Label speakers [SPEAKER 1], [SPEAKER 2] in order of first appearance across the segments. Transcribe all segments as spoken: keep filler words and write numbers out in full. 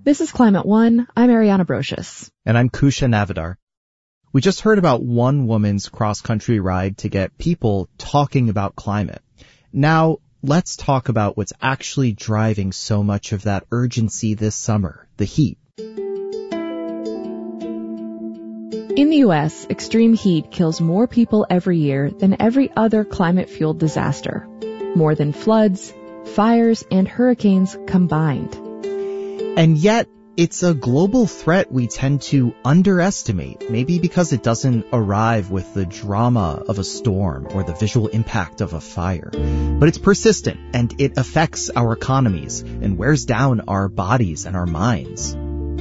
[SPEAKER 1] This is Climate One. I'm Ariana Brocious.
[SPEAKER 2] And I'm Kusha Navidar. We just heard about one woman's cross-country ride to get people talking about climate. Now, let's talk about what's actually driving so much of that urgency this summer, the heat.
[SPEAKER 1] In the U S, extreme heat kills more people every year than every other climate-fueled disaster. More than floods, fires, and hurricanes combined.
[SPEAKER 2] And yet, it's a global threat we tend to underestimate, maybe because it doesn't arrive with the drama of a storm or the visual impact of a fire. But it's persistent, and it affects our economies and wears down our bodies and our minds.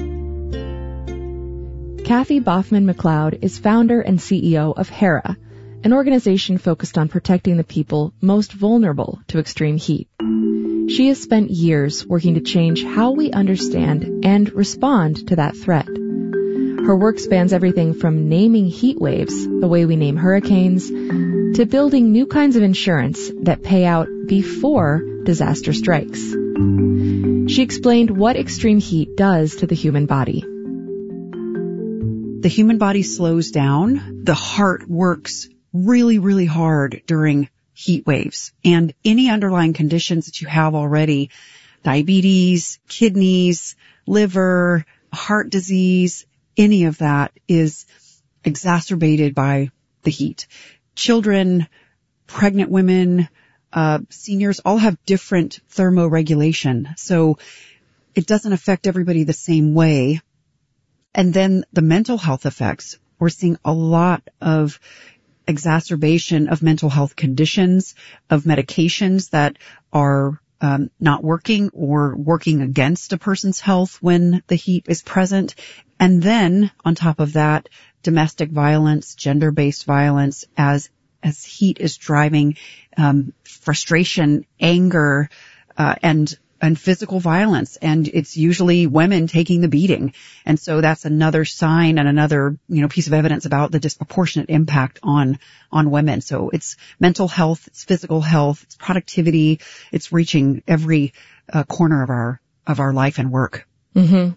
[SPEAKER 1] Kathy Boffman-McLeod is founder and C E O of HERA, an organization focused on protecting the people most vulnerable to extreme heat. She has spent years working to change how we understand and respond to that threat. Her work spans everything from naming heat waves, the way we name hurricanes, to building new kinds of insurance that pay out before disaster strikes. She explained what extreme heat does to the human body.
[SPEAKER 3] The human body slows down. The heart works really, really hard during heat waves, and any underlying conditions that you have already, diabetes, kidneys, liver, heart disease, any of that is exacerbated by the heat. Children, pregnant women, uh, seniors all have different thermoregulation, so it doesn't affect everybody the same way. And then the mental health effects, we're seeing a lot of exacerbation of mental health conditions, of medications that are um, not working or working against a person's health when the heat is present. And then on top of that, domestic violence, gender-based violence, as as heat is driving um, frustration, anger, uh, and and physical violence, and it's usually women taking the beating. And so that's another sign and another, you know, piece of evidence about the disproportionate impact on, on women. So it's mental health, it's physical health, it's productivity, it's reaching every uh, corner of our, of our life and work.
[SPEAKER 1] Mm-hmm.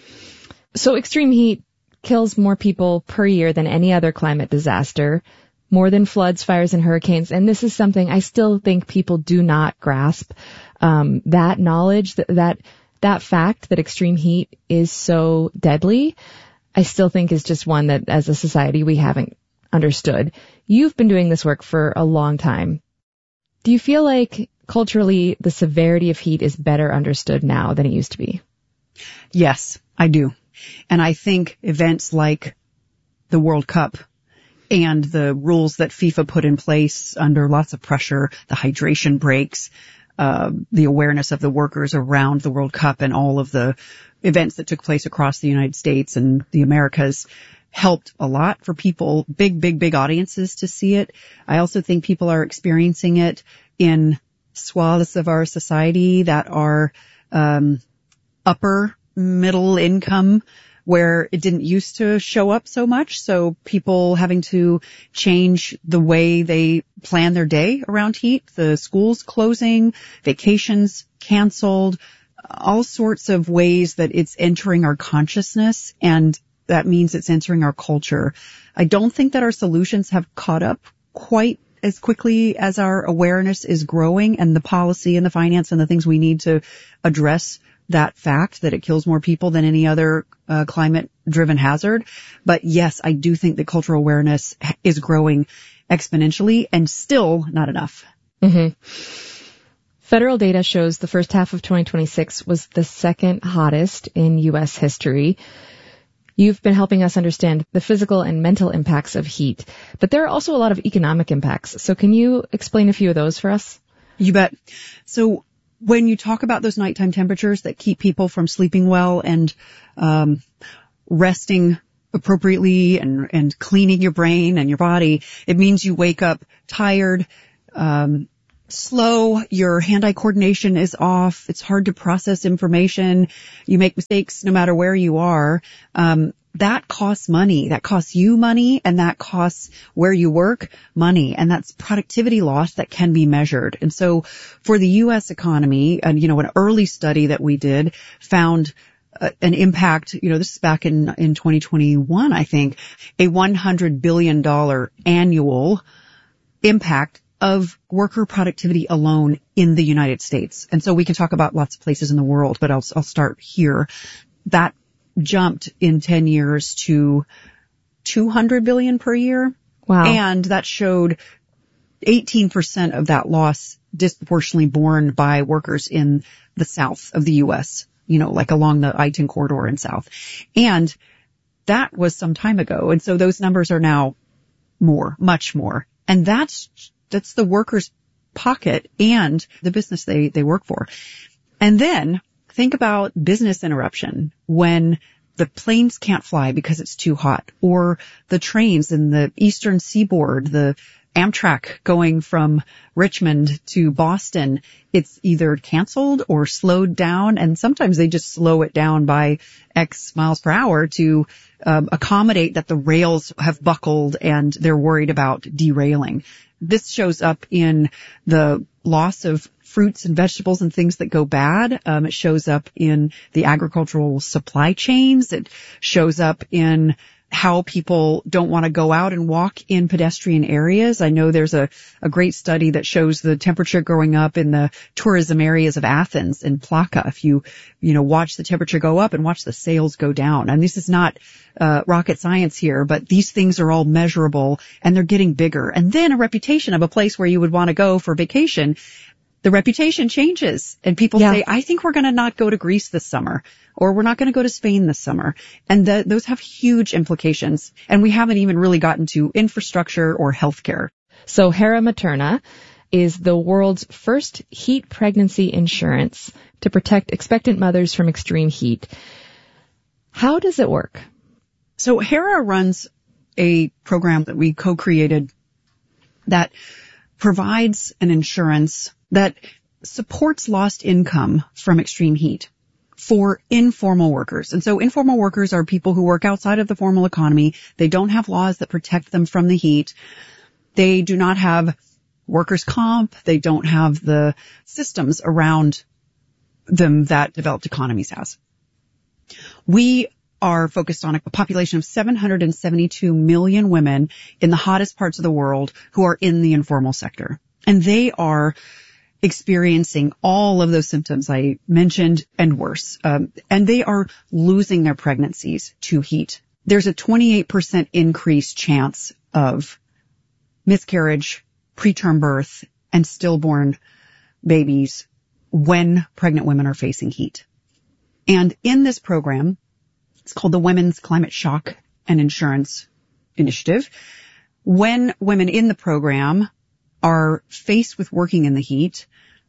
[SPEAKER 1] So extreme heat kills more people per year than any other climate disaster, more than floods, fires, and hurricanes. And this is something I still think people do not grasp. Um, that knowledge, that, that, that fact that extreme heat is so deadly, I still think is just one that as a society we haven't understood. You've been doing this work for a long time. Do you feel like culturally the severity of heat is better understood now than it used to be?
[SPEAKER 3] Yes, I do. And I think events like the World Cup and the rules that FIFA put in place under lots of pressure, the hydration breaks, Uh, the awareness of the workers around the World Cup and all of the events that took place across the United States and the Americas helped a lot for people, big, big, big audiences to see it. I also think people are experiencing it in swaths of our society that are um, upper middle income, where it didn't used to show up so much. So people having to change the way they plan their day around heat, the schools closing, vacations canceled, all sorts of ways that it's entering our consciousness, and that means it's entering our culture. I don't think that our solutions have caught up quite as quickly as our awareness is growing, and the policy and the finance and the things we need to address that fact that it kills more people than any other uh, climate-driven hazard. But yes, I do think that cultural awareness is growing exponentially and still not enough.
[SPEAKER 1] Mm-hmm. Federal data shows the first half of twenty twenty-six was the second hottest in U S history. You've been helping us understand the physical and mental impacts of heat, but there are also a lot of economic impacts. So can you explain a few of those for us?
[SPEAKER 3] You bet. So when you talk about those nighttime temperatures that keep people from sleeping well and um resting appropriately and and cleaning your brain and your body, it means you wake up tired, um slow, your hand-eye coordination is off, it's hard to process information, you make mistakes no matter where you are. Um that costs money. That costs you money, and that costs where you work money, and that's productivity loss that can be measured. And so for the U S economy, and you know, an early study that we did found a, an impact, you know, this is back in, in twenty twenty-one, I think, a one hundred billion dollars annual impact of worker productivity alone in the United States. And so we can talk about lots of places in the world, but I'll, I'll start here. That jumped in ten years to two hundred billion dollars per year.
[SPEAKER 1] Wow. And
[SPEAKER 3] that showed eighteen percent of that loss disproportionately borne by workers in the south of the U S, you know, like along the I ten corridor in south. And that was some time ago. And so those numbers are now more, much more. And that's, that's the workers' pocket and the business they, they work for. And then think about business interruption when the planes can't fly because it's too hot, or the trains in the eastern seaboard, the Amtrak going from Richmond to Boston, it's either canceled or slowed down, and sometimes they just slow it down by X miles per hour to um, accommodate that the rails have buckled and they're worried about derailing. This shows up in the loss of fruits and vegetables and things that go bad. Um, it shows up in the agricultural supply chains. It shows up in how people don't want to go out and walk in pedestrian areas. I know there's a, a great study that shows the temperature going up in the tourism areas of Athens and Plaka. If you, you know, watch the temperature go up and watch the sales go down. And this is not uh, rocket science here, but these things are all measurable and they're getting bigger. And then a reputation of a place where you would want to go for vacation, the reputation changes and people yeah. say, I think we're going to not go to Greece this summer, or we're not going to go to Spain this summer. And the, those have huge implications. And we haven't even really gotten to infrastructure or healthcare.
[SPEAKER 1] So Hera Materna is the world's first heat pregnancy insurance to protect expectant mothers from extreme heat. How does it work?
[SPEAKER 3] So Hera runs a program that we co-created that provides an insurance that supports lost income from extreme heat for informal workers. And so informal workers are people who work outside of the formal economy. They don't have laws that protect them from the heat. They do not have workers' comp. They don't have the systems around them that developed economies has. We are focused on a population of seven hundred seventy-two million women in the hottest parts of the world who are in the informal sector. And they are experiencing all of those symptoms I mentioned and worse. Um, and they are losing their pregnancies to heat. There's a twenty-eight percent increased chance of miscarriage, preterm birth, and stillborn babies when pregnant women are facing heat. And in this program, it's called the Women's Climate Shock and Insurance Initiative. When women in the program are faced with working in the heat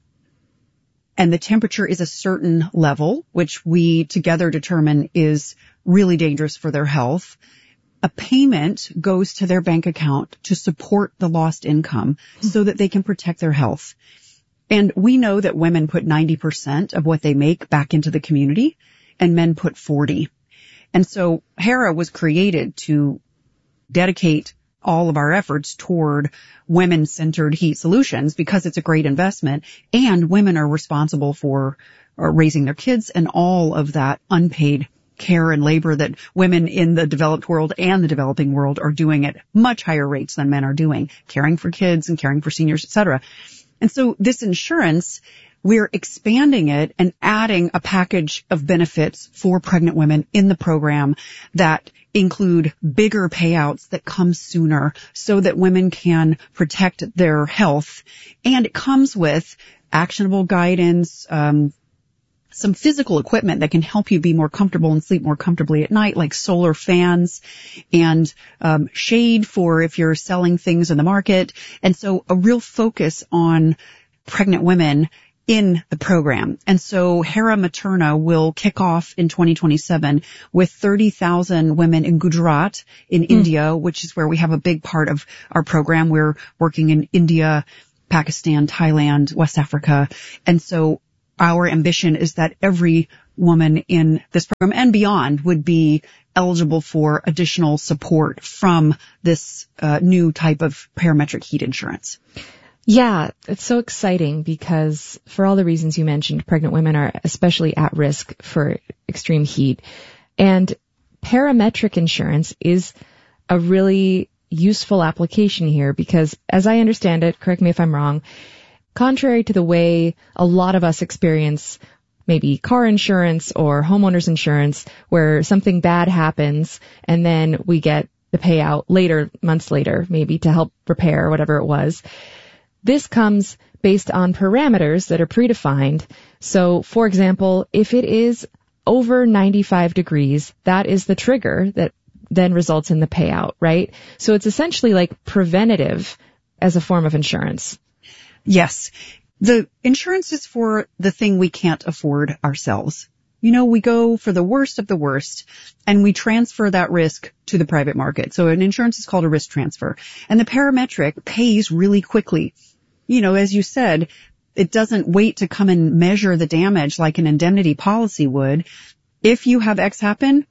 [SPEAKER 3] and the temperature is a certain level, which we together determine is really dangerous for their health, a payment goes to their bank account to support the lost income so that they can protect their health. And we know that women put ninety percent of what they make back into the community and men put forty. And so Hera was created to dedicate all of our efforts toward women-centered heat solutions because it's a great investment, and women are responsible for raising their kids and all of that unpaid care and labor that women in the developed world and the developing world are doing at much higher rates than men are doing, caring for kids and caring for seniors, et cetera. And so this insurance, we're expanding it and adding a package of benefits for pregnant women in the program that include bigger payouts that come sooner so that women can protect their health. And it comes with actionable guidance, um, some physical equipment that can help you be more comfortable and sleep more comfortably at night, like solar fans and um, shade for if you're selling things in the market. And so a real focus on pregnant women in the program. And so Hera Materna will kick off in twenty twenty-seven with thirty thousand women in Gujarat in mm. India, which is where we have a big part of our program. We're working in India, Pakistan, Thailand, West Africa. And so our ambition is that every woman in this program and beyond would be eligible for additional support from this uh, new type of parametric heat insurance.
[SPEAKER 1] Yeah, it's so exciting because for all the reasons you mentioned, pregnant women are especially at risk for extreme heat. And parametric insurance is a really useful application here because, as I understand it, correct me if I'm wrong, contrary to the way a lot of us experience maybe car insurance or homeowners insurance, where something bad happens and then we get the payout later, months later, maybe to help repair whatever it was. This comes based on parameters that are predefined. So, for example, if it is over ninety-five degrees, that is the trigger that then results in the payout, right? So it's essentially like preventative as a form of insurance.
[SPEAKER 3] Yes. The insurance is for the thing we can't afford ourselves. You know, we go for the worst of the worst and we transfer that risk to the private market. So an insurance is called a risk transfer. And the parametric pays really quickly. You know, as you said, it doesn't wait to come and measure the damage like an indemnity policy would. If you have X happen,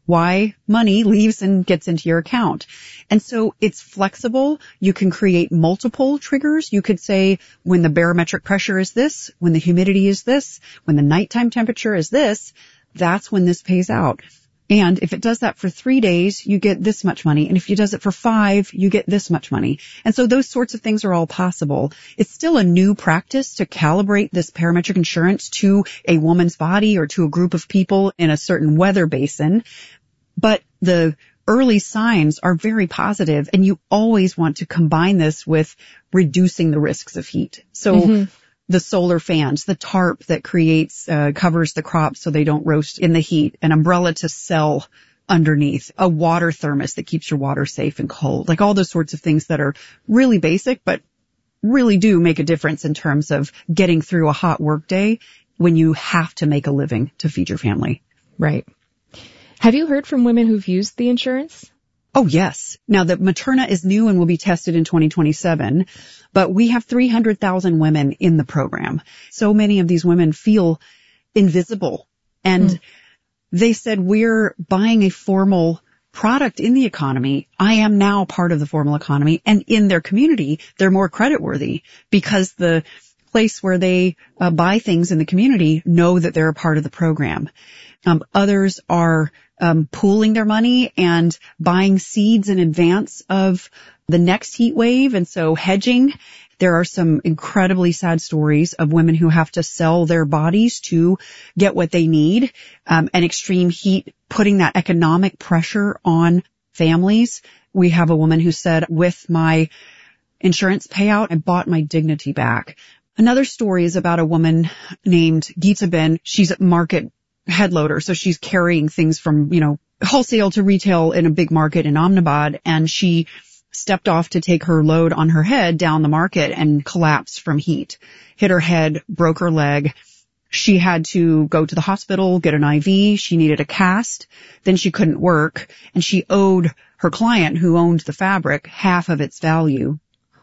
[SPEAKER 3] Y money leaves and gets into your account. And so it's flexible. You can create multiple triggers. You could say when the barometric pressure is this, when the humidity is this, when the nighttime temperature is this, that's when this pays out. And if it does that for three days, you get this much money. And if it does it for five, you get this much money. And so those sorts of things are all possible. It's still a new practice to calibrate this parametric insurance to a woman's body or to a group of people in a certain weather basin. But the early signs are very positive, and you always want to combine this with reducing the risks of heat. So mm-hmm. the solar fans, the tarp that creates, uh, covers the crops so they don't roast in the heat, an umbrella to sell underneath, a water thermos that keeps your water safe and cold, like all those sorts of things that are really basic, but really do make a difference in terms of getting through a hot work day when you have to make a living to feed your family.
[SPEAKER 1] Right. Have you heard from women who've used the insurance?
[SPEAKER 3] Oh, yes. Now, the Materna is new and will be tested in twenty twenty-seven, but we have three hundred thousand women in the program. So many of these women feel invisible, and mm. they said, we're buying a formal product in the economy. I am now part of the formal economy, and in their community, they're more creditworthy because the place where they uh, buy things in the community know that they're a part of the program. Um, others are um, pooling their money and buying seeds in advance of the next heat wave, and so hedging. There are some incredibly sad stories of women who have to sell their bodies to get what they need, um, and extreme heat putting that economic pressure on families. We have a woman who said, with my insurance payout, I bought my dignity back. Another story is about a woman named Geeta Ben. She's a market head loader, so she's carrying things from, you know, wholesale to retail in a big market in Ahmedabad, and she stepped off to take her load on her head down the market and collapsed from heat, hit her head, broke her leg. She had to go to the hospital, get an I V. She needed a cast. Then she couldn't work, and she owed her client, who owned the fabric, half of its value.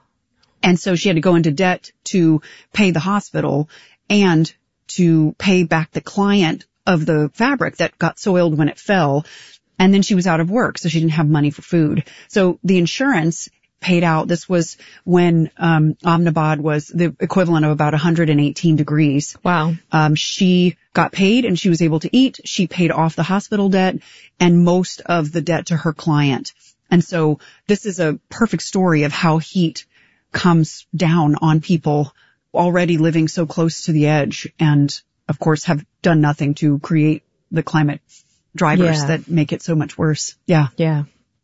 [SPEAKER 3] And so she had to go into debt to pay the hospital and to pay back the client of the fabric that got soiled when it fell. And then she was out of work, so she didn't have money for food. So the insurance paid out. This was when um Ahmedabad was the equivalent of about one hundred eighteen degrees.
[SPEAKER 1] Wow.
[SPEAKER 3] Um she got paid and she was able to eat. She paid off the hospital debt and most of the debt to her client. And so this is a perfect story of how heat comes down on people already living so close to the edge and, of course, have done nothing to create the climate drivers yeah. that make it so much worse. Yeah.
[SPEAKER 1] Yeah.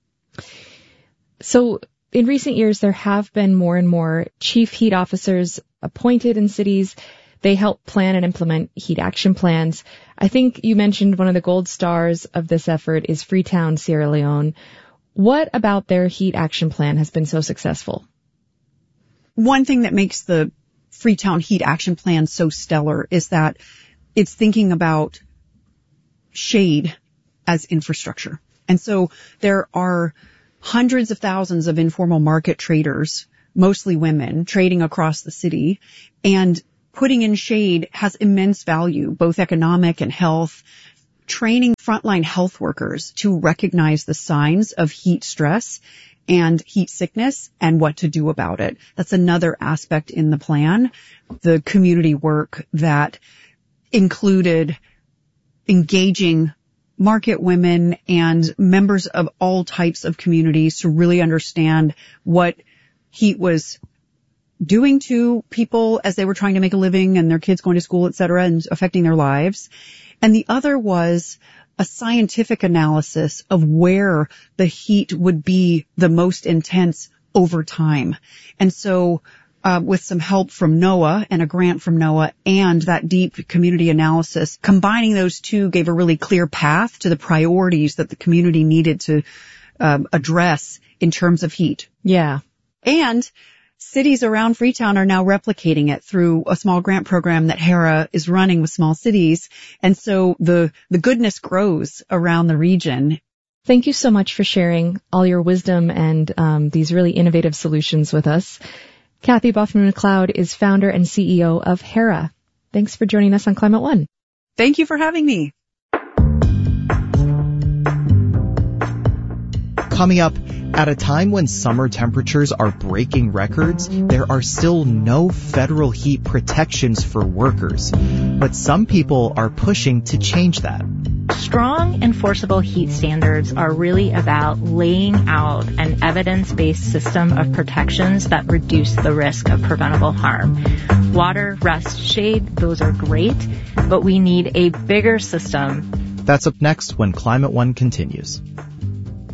[SPEAKER 1] So in recent years, there have been more and more chief heat officers appointed in cities. They help plan and implement heat action plans. I think you mentioned one of the gold stars of this effort is Freetown, Sierra Leone. What about their heat action plan has been so successful?
[SPEAKER 3] One thing that makes the Freetown Heat Action Plan so stellar is that it's thinking about shade as infrastructure. And so there are hundreds of thousands of informal market traders, mostly women, trading across the city, and putting in shade has immense value, both economic and health. Training frontline health workers to recognize the signs of heat stress and heat sickness and what to do about it. That's another aspect in the plan. The community work that included engaging market women and members of all types of communities to really understand what heat was doing to people as they were trying to make a living and their kids going to school, et cetera, and affecting their lives. And the other was a scientific analysis of where the heat would be the most intense over time. And so uh, with some help from NOAA and a grant from NOAA and that deep community analysis, combining those two gave a really clear path to the priorities that the community needed to um, address in terms of heat.
[SPEAKER 1] Yeah.
[SPEAKER 3] And cities around Freetown are now replicating it through a small grant program that HERA is running with small cities. And so the, the goodness grows around the region.
[SPEAKER 1] Thank you so much for sharing all your wisdom and um, these really innovative solutions with us. Kathy Baughman-McLeod is founder and C E O of HERA. Thanks for joining us on Climate One.
[SPEAKER 3] Thank you for having me.
[SPEAKER 2] Coming up, at a time when summer temperatures are breaking records, there are still no federal heat protections for workers. But some people are pushing to change that.
[SPEAKER 4] Strong enforceable heat standards are really about laying out an evidence-based system of protections that reduce the risk of preventable harm. Water, rest, shade, those are great, but we need a bigger system.
[SPEAKER 2] That's up next when Climate One continues.